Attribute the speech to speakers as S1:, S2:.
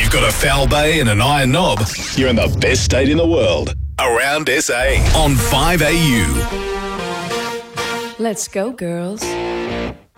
S1: you've got a foul bay and an iron knob, you're in the best state in the world. Around SA on 5AU.
S2: Let's go, girls.